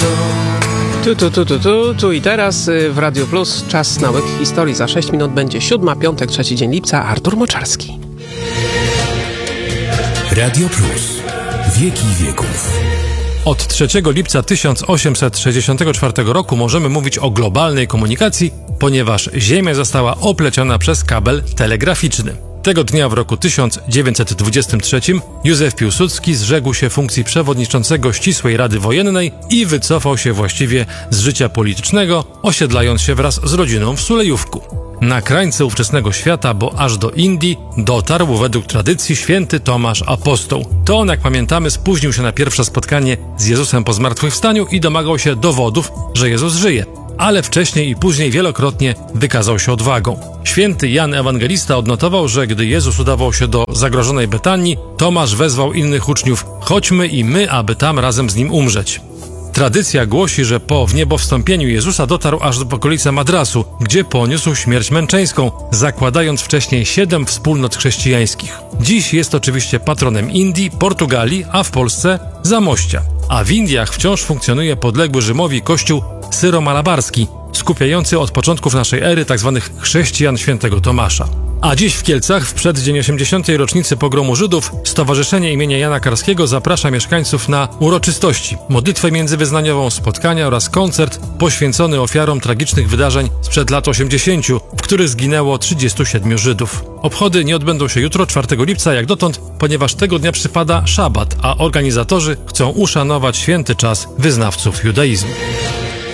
Tu i teraz w Radio Plus czas na łyk historii. Za 6 minut będzie 7, piątek, 3 dzień lipca. Artur Moczarski. Radio Plus. Wieki wieków. Od 3 lipca 1864 roku możemy mówić o globalnej komunikacji, ponieważ Ziemia została opleciona przez kabel telegraficzny. Tego dnia w roku 1923 Józef Piłsudski zrzekł się funkcji przewodniczącego Ścisłej Rady Wojennej i wycofał się właściwie z życia politycznego, osiedlając się wraz z rodziną w Sulejówku. Na krańce ówczesnego świata, bo aż do Indii, dotarł według tradycji święty Tomasz Apostoł. To on, jak pamiętamy, spóźnił się na pierwsze spotkanie z Jezusem po zmartwychwstaniu i domagał się dowodów, że Jezus żyje. Ale wcześniej i później wielokrotnie wykazał się odwagą. Święty Jan Ewangelista odnotował, że gdy Jezus udawał się do zagrożonej Betanii, Tomasz wezwał innych uczniów: chodźmy i my, aby tam razem z nim umrzeć. Tradycja głosi, że po wniebowstąpieniu Jezusa dotarł aż do okolicy Madrasu, gdzie poniósł śmierć męczeńską, zakładając wcześniej 7 wspólnot chrześcijańskich. Dziś jest oczywiście patronem Indii, Portugalii, a w Polsce Zamościa. A w Indiach wciąż funkcjonuje podległy Rzymowi kościół syro-malabarski, skupiający od początków naszej ery tzw. chrześcijan świętego Tomasza. A dziś w Kielcach, w przeddzień 80. rocznicy pogromu Żydów, Stowarzyszenie imienia Jana Karskiego zaprasza mieszkańców na uroczystości, modlitwę międzywyznaniową, spotkania oraz koncert poświęcony ofiarom tragicznych wydarzeń sprzed lat 80., w których zginęło 37 Żydów. Obchody nie odbędą się jutro, 4 lipca, jak dotąd, ponieważ tego dnia przypada szabat, a organizatorzy chcą uszanować święty czas wyznawców judaizmu.